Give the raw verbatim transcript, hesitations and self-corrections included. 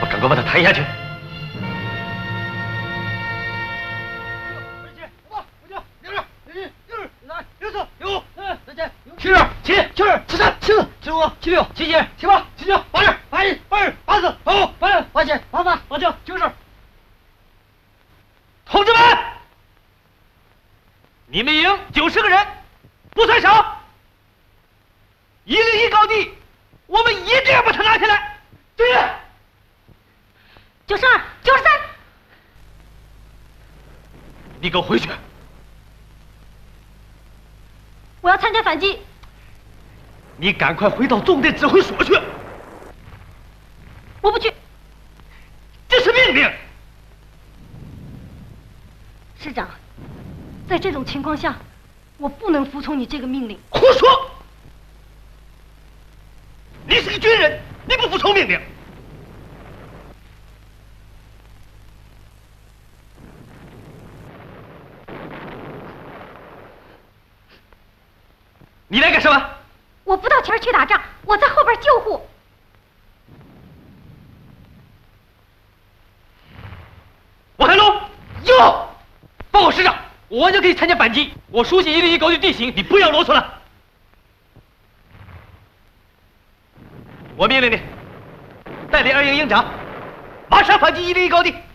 我赶快把他抬下去。 七二七七二七三七四七五七六七七七八七九八十八一八二八四八五八六八七八八八九九十。 同志们，你们营九十个人，不算少。一零一高地，我们一定要把它拿下来。对了， 九十二九十三， 你给我回去。 我要参加反击。 你赶快回到纵队指挥所去！ 我不去， 这是命令。 师长，在这种情况下，我不能服从你这个命令。 胡说！你是个军人，你不服从命令。你来干什么？ 我不到前儿去打仗，我在后边救护。 我海龙，哟，报告师长，我完全可以参加反击。我熟悉一零一高地地形，你不要啰嗦了。我命令你，带领二营营长，马上反击一零一高地。